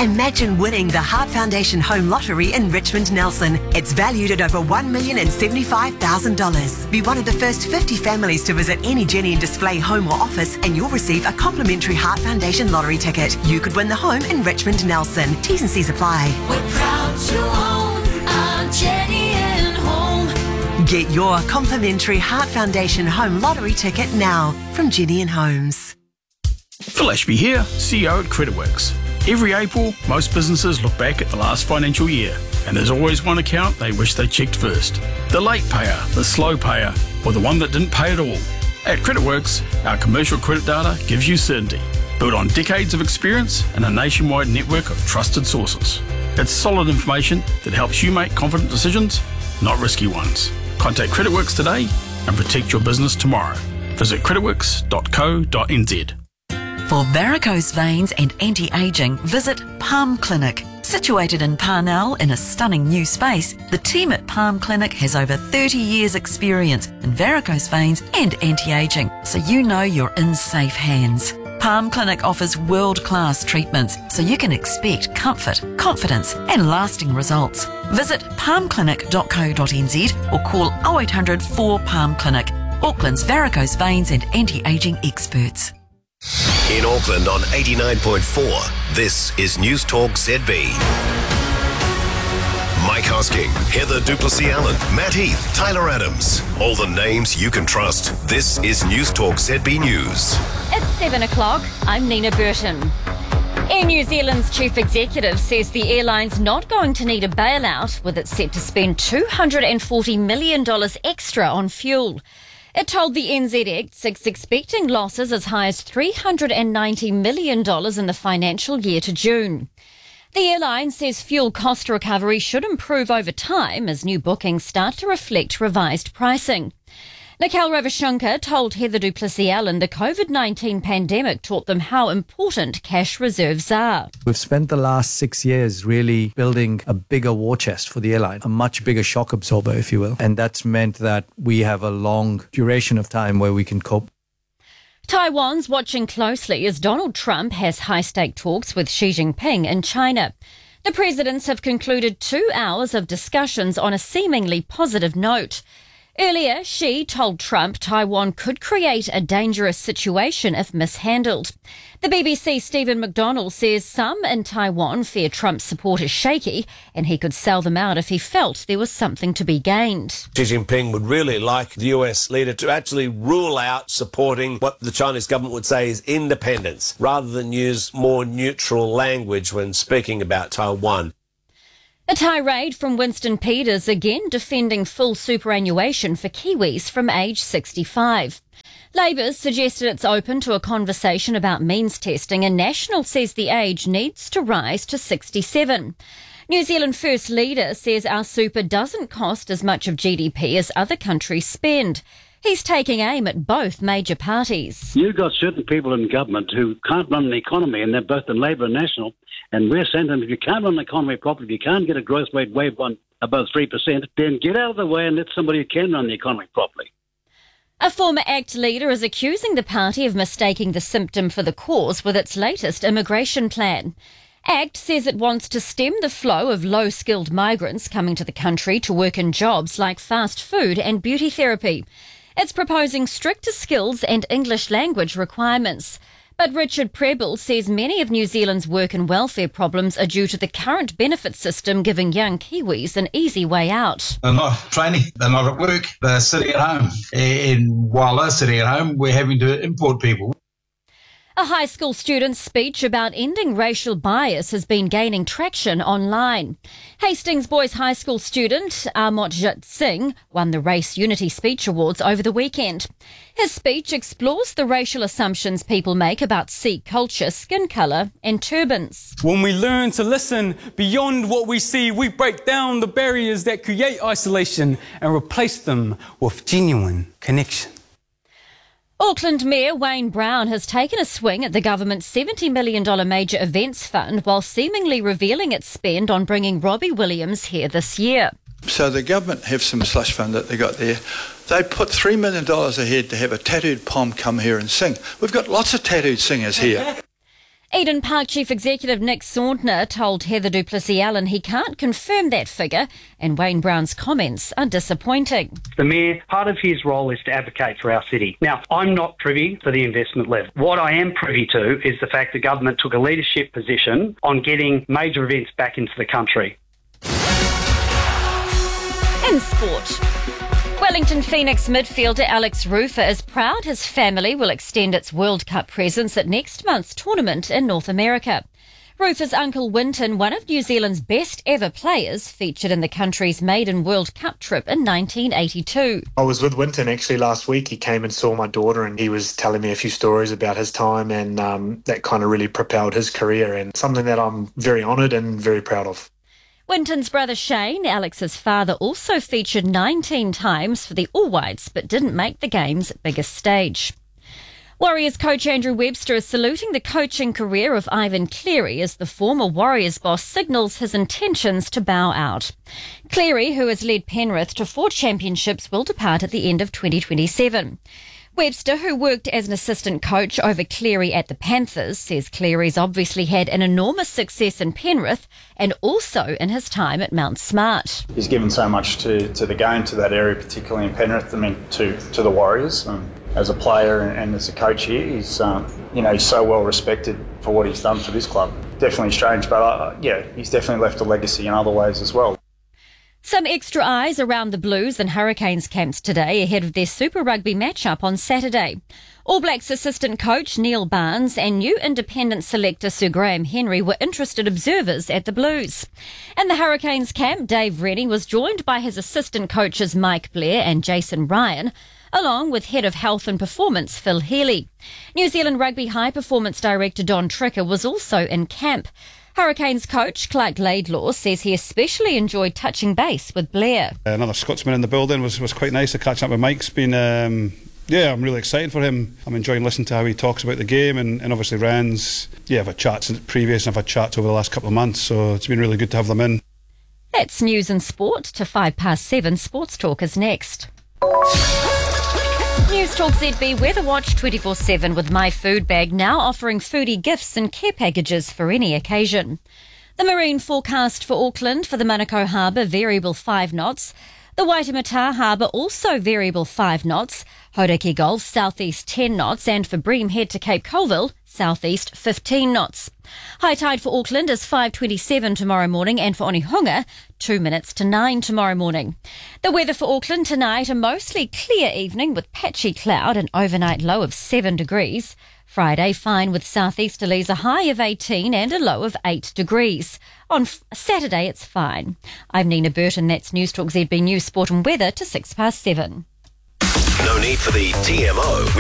Imagine winning the Heart Foundation Home Lottery in Richmond Nelson. It's valued at over $1,075,000. Be one of the first 50 families to visit any Jenny and Display home or office and you'll receive a complimentary Heart Foundation lottery ticket. You could win the home in Richmond Nelson. T's and C's apply. We're proud to own our Jenny and Home. Get your complimentary Heart Foundation Home Lottery ticket now from Jenny and Homes. Phil Ashby here, CEO at CreditWorks. Every April, most businesses look back at the last financial year, and there's always one account they wish they checked first. The late payer, the slow payer, or the one that didn't pay at all. At CreditWorks, our commercial credit data gives you certainty, built on decades of experience and a nationwide network of trusted sources. It's solid information that helps you make confident decisions, not risky ones. Contact CreditWorks today and protect your business tomorrow. Visit creditworks.co.nz. For varicose veins and anti-aging, visit Palm Clinic. Situated in Parnell in a stunning new space, the team at Palm Clinic has over 30 years experience in varicose veins and anti-aging, so you know you're in safe hands. Palm Clinic offers world-class treatments, so you can expect comfort, confidence and lasting results. Visit palmclinic.co.nz or call 0800 4 Palm Clinic, Auckland's varicose veins and anti-aging experts. In Auckland on 89.4, this is News Talk ZB. Mike Hosking, Heather Duplessis-Allen, Matt Heath, Tyler Adams. All the names you can trust. This is News Talk ZB News. It's 7 o'clock. I'm Nina Burton. Air New Zealand's chief executive says the airline's not going to need a bailout, with it set to spend $240 million extra on fuel. It told the NZX it's expecting losses as high as $390 million in the financial year to June. The airline says fuel cost recovery should improve over time as new bookings start to reflect revised pricing. Nikhil Ravichandran told Heather Duplessis-Allen the COVID-19 pandemic taught them how important cash reserves are. We've spent the last 6 years really building a bigger war chest for the airline, a much bigger shock absorber, if you will. And that's meant that we have a long duration of time where we can cope. Taiwan's watching closely as Donald Trump has high-stake talks with Xi Jinping in China. The presidents have concluded 2 hours of discussions on a seemingly positive note. Earlier, Xi told Trump Taiwan could create a dangerous situation if mishandled. The BBC's Stephen McDonnell says some in Taiwan fear Trump's support is shaky and he could sell them out if he felt there was something to be gained. Xi Jinping would really like the US leader to actually rule out supporting what the Chinese government would say is independence, rather than use more neutral language when speaking about Taiwan. A tirade from Winston Peters again defending full superannuation for Kiwis from age 65. Labour suggested it's open to a conversation about means testing and National says the age needs to rise to 67. New Zealand First Leader says our super doesn't cost as much of GDP as other countries spend. He's taking aim at both major parties. You've got certain people in government who can't run an economy, and they're both in Labour and National. And we're saying to them, if you can't run an economy properly, if you can't get a growth rate way above 3%, then get out of the way and let somebody who can run the economy properly. A former ACT leader is accusing the party of mistaking the symptom for the cause with its latest immigration plan. ACT says it wants to stem the flow of low-skilled migrants coming to the country to work in jobs like fast food and beauty therapy. It's proposing stricter skills and English language requirements. But Richard Prebble says many of New Zealand's work and welfare problems are due to the current benefit system giving young Kiwis an easy way out. They're not training, they're not at work, they're sitting at home. And while they're sitting at home, we're having to import people. A high school student's speech about ending racial bias has been gaining traction online. Hastings Boys High School student Amarjit Singh won the Race Unity Speech Awards over the weekend. His speech explores the racial assumptions people make about Sikh culture, skin colour and turbans. When we learn to listen beyond what we see, we break down the barriers that create isolation and replace them with genuine connection. Auckland Mayor Wayne Brown has taken a swing at the government's $70 million major events fund while seemingly revealing its spend on bringing Robbie Williams here this year. So the government have some slush fund that they got there. They put $3 million ahead to have a tattooed pom come here and sing. We've got lots of tattooed singers here. Eden Park Chief Executive Nick Saundner told Heather du Plessis-Allen he can't confirm that figure, and Wayne Brown's comments are disappointing. The Mayor, part of his role is to advocate for our city. Now, I'm not privy to the investment level. What I am privy to is the fact the government took a leadership position on getting major events back into the country. In sport. Wellington Phoenix midfielder Alex Rufer is proud his family will extend its World Cup presence at next month's tournament in North America. Rufer's uncle Winton, one of New Zealand's best ever players, featured in the country's maiden World Cup trip in 1982. I was with Winton actually last week. He came and saw my daughter and he was telling me a few stories about his time, and that kind of really propelled his career, and something that I'm very honoured and very proud of. Winton's brother Shane, Alex's father, also featured 19 times for the All Whites but didn't make the game's biggest stage. Warriors coach Andrew Webster is saluting the coaching career of Ivan Cleary as the former Warriors boss signals his intentions to bow out. Cleary, who has led Penrith to 4 championships, will depart at the end of 2027. Webster, who worked as an assistant coach over Cleary at the Panthers, says Cleary's obviously had an enormous success in Penrith and also in his time at Mount Smart. He's given so much to the game, to that area, particularly in Penrith, to the Warriors. As a player and as a coach here, he's he's so well respected for what he's done for this club. Definitely strange, but he's definitely left a legacy in other ways as well. Some extra eyes around the Blues and Hurricanes camps today ahead of their Super Rugby matchup on Saturday. All Blacks assistant coach Neil Barnes and new independent selector Sir Graham Henry were interested observers at the Blues. In the Hurricanes camp, Dave Rennie was joined by his assistant coaches Mike Blair and Jason Ryan, along with Head of Health and Performance Phil Healy. New Zealand Rugby High Performance Director Don Tricker was also in camp. Hurricanes coach Clark Laidlaw says he especially enjoyed touching base with Blair. Another Scotsman in the building was quite nice to catch up with. Mike's been, I'm really excited for him. I'm enjoying listening to how he talks about the game, and obviously Rand's, I've had chats previous and I've had chats over the last couple of months, so it's been really good to have them in. That's news and sport. To 7:05 Sports Talk is next. News Talk ZB Weather Watch 24/7 with My Food Bag now offering foodie gifts and care packages for any occasion. The marine forecast for Auckland for the Manukau Harbour, variable 5 knots. The Waitemata Harbour also variable 5 knots. Hauraki Gulf, southeast 10 knots. And for Bream Head to Cape Colville, southeast 15 knots. High tide for Auckland is 5:27 tomorrow morning, and for Onehunga, 2 minutes to 9 tomorrow morning. The weather for Auckland tonight, a mostly clear evening with patchy cloud, an overnight low of 7 degrees. Friday, fine with southeasterlies, a high of 18 and a low of 8 degrees. On Saturday, it's fine. I'm Nina Burton. That's News Talk ZB News, Sport and Weather to 7:06. No need for the TMO.